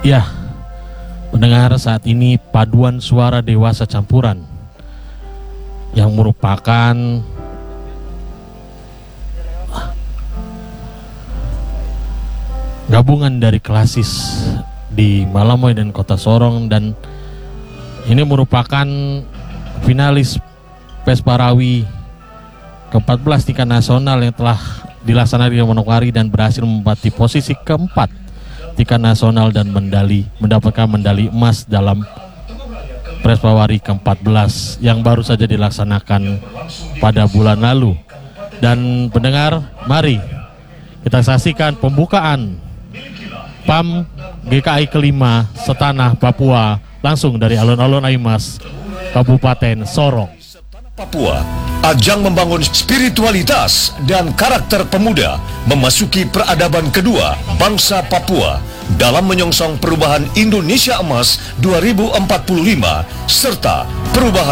Ya, mendengar saat ini paduan suara dewasa campuran yang merupakan gabungan dari klasis di Malamoy dan Kota Sorong, dan ini merupakan finalis Pesparawi ke-14 tingkat nasional yang telah dilaksanakan di Manokwari dan berhasil menempati posisi keempat tingkat nasional dan mendapatkan medali emas dalam Pesparawi ke-14 yang baru saja dilaksanakan pada bulan lalu. Dan pendengar, mari kita saksikan pembukaan PAM GKI kelima setanah Papua langsung dari alun-alun Aimas, Kabupaten Sorong. Papua, ajang membangun spiritualitas dan karakter pemuda memasuki peradaban kedua bangsa Papua dalam menyongsong perubahan Indonesia Emas 2045 serta perubahan